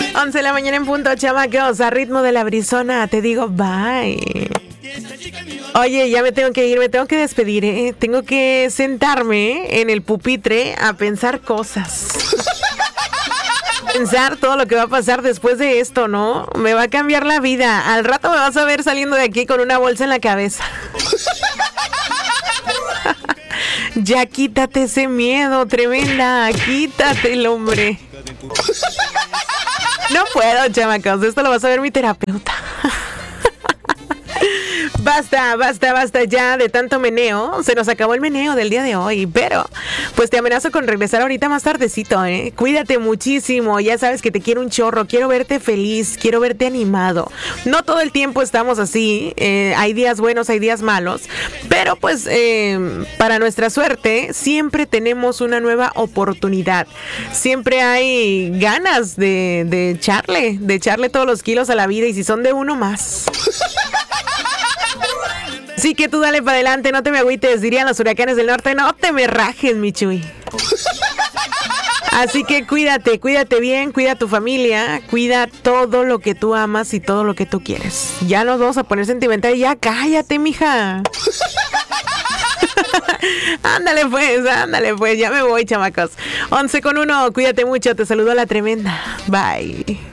11 de la mañana en punto, chamacos, a ritmo de la brisona, te digo bye. Oye, ya me tengo que ir, me tengo que despedir, ¿eh? Tengo que sentarme en el pupitre a pensar cosas. Pensar todo lo que va a pasar después de esto, ¿no? Me va a cambiar la vida. Al rato me vas a ver saliendo de aquí con una bolsa en la cabeza. Ya quítate ese miedo, tremenda. Quítatelo, hombre. No puedo, chamacos. Esto lo vas a ver mi terapeuta. Basta ya de tanto meneo. Se nos acabó el meneo del día de hoy. Pero, pues te amenazo con regresar ahorita más tardecito, ¿eh? Cuídate muchísimo. Ya sabes que te quiero un chorro. Quiero verte feliz. Quiero verte animado. No todo el tiempo estamos así. Hay días buenos, hay días malos. Pero, pues, para nuestra suerte, siempre tenemos una nueva oportunidad. Siempre hay ganas de echarle todos los kilos a la vida. Y si son de uno más. Así que tú dale para adelante, no te me agüites, dirían los huracanes del norte, no te me rajes, mi Chuy. Así que cuídate bien, cuida a tu familia, cuida todo lo que tú amas y todo lo que tú quieres. Ya nos vamos a poner sentimental y ya cállate, mija. Ándale pues, ya me voy, chamacos. 11:01, cuídate mucho, te saludo a la tremenda. Bye.